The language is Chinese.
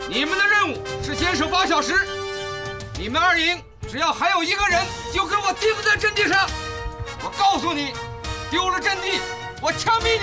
你们的任务是坚守8小时。你们2营只要还有1个人，就给我盯在阵地上。我告诉你，丢了阵地，我枪毙你！